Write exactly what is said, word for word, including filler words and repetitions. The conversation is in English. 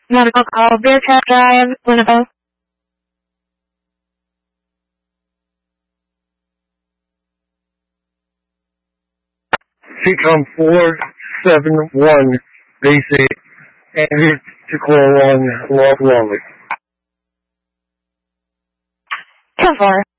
Medical call, Bearcat Drive, Winnipeg. C COM four seven one, basic, and to call on Log Lolly. ten four.